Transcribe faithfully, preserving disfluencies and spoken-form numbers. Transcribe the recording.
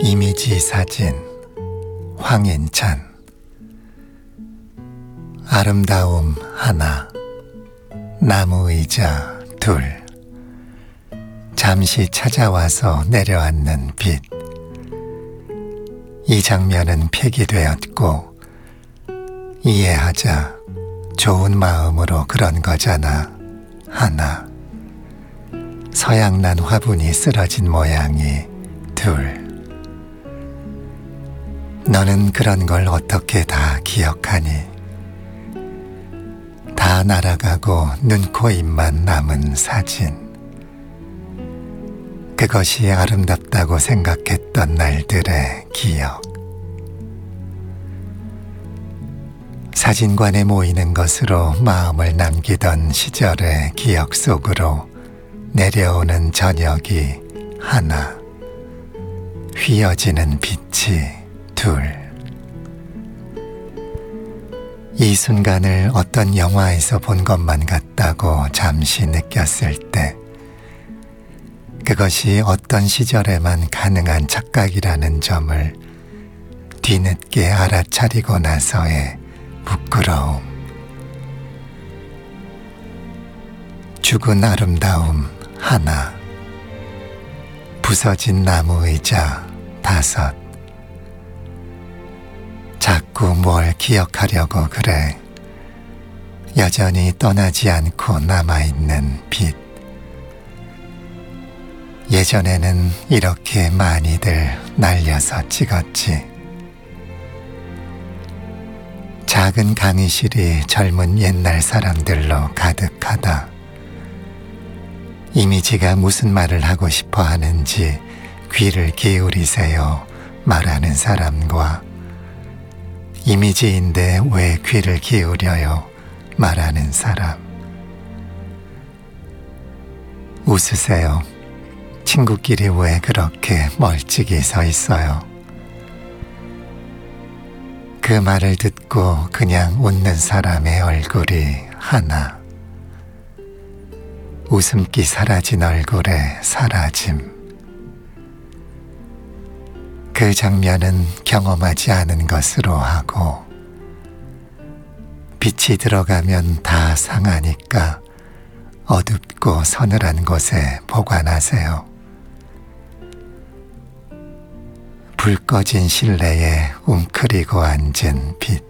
이미지 사진 황인찬. 아름다움 하나, 나무 의자 둘, 잠시 찾아와서 내려앉는 빛. 이 장면은 폐기되었고 이해하자. 좋은 마음으로 그런 거잖아. 하나. 서양난 화분이 쓰러진 모양이 둘. 너는 그런 걸 어떻게 다 기억하니? 다 날아가고 눈, 코, 입만 남은 사진. 그것이 아름답다고 생각했던 날들의 기억. 사진관에 모이는 것으로 마음을 남기던 시절의 기억 속으로 내려오는 저녁이 하나, 휘어지는 빛이 둘. 이 순간을 어떤 영화에서 본 것만 같다고 잠시 느꼈을 때, 그것이 어떤 시절에만 가능한 착각이라는 점을 뒤늦게 알아차리고 나서의 부끄러움. 죽은 아름다움 하나, 부서진 나무 의자 다섯. 자꾸 뭘 기억하려고 그래. 여전히 떠나지 않고 남아있는 빛. 예전에는 이렇게 많이들 날려서 찍었지. 작은 강의실이 젊은 옛날 사람들로 가득하다. 이미지가 무슨 말을 하고 싶어 하는지 귀를 기울이세요 말하는 사람과 이미지인데 왜 귀를 기울여요 말하는 사람. 웃으세요. 친구끼리 왜 그렇게 멀찍이 서 있어요? 그 말을 듣고 그냥 웃는 사람의 얼굴이 하나. 웃음기 사라진 얼굴에 사라짐. 그 장면은 경험하지 않은 것으로 하고 빛이 들어가면 다 상하니까 어둡고 서늘한 곳에 보관하세요. 불 꺼진 실내에 웅크리고 앉은 빛.